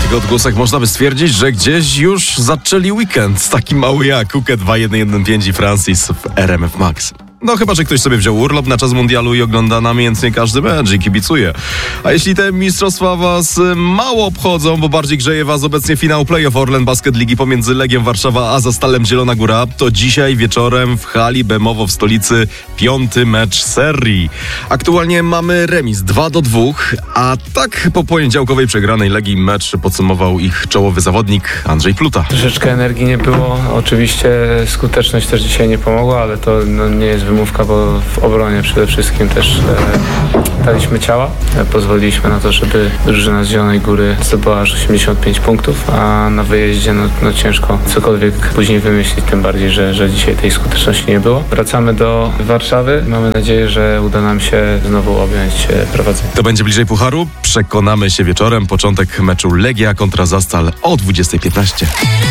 tych odgłosach można by stwierdzić, że gdzieś już zaczęli weekend. Taki mały jak UKE 2115 i Francis w RMF Max. No chyba, że ktoś sobie wziął urlop na czas mundialu i ogląda namiętnie każdy mecz i kibicuje. A jeśli te mistrzostwa was mało obchodzą, bo bardziej grzeje was obecnie finał play-off Orlen Basket Ligi pomiędzy Legią Warszawa a Zastalem Zielona Góra, to dzisiaj wieczorem w hali Bemowo w stolicy 5. mecz serii. Aktualnie mamy remis 2-2, a tak po poniedziałkowej przegranej Legii mecz podsumował ich czołowy zawodnik Andrzej Pluta. Troszeczkę energii nie było. Oczywiście skuteczność też dzisiaj nie pomogła, ale to nie jest wymówka, bo w obronie przede wszystkim też daliśmy ciała. Pozwoliliśmy na to, żeby drużyna z Zielonej Góry zdobyła aż 85 punktów, a na wyjeździe no ciężko cokolwiek później wymyślić, tym bardziej, że dzisiaj tej skuteczności nie było. Wracamy do Warszawy. Mamy nadzieję, że uda nam się znowu objąć prowadzenie. To będzie bliżej pucharu? Przekonamy się wieczorem. Początek meczu Legia kontra Zastal o 20:15.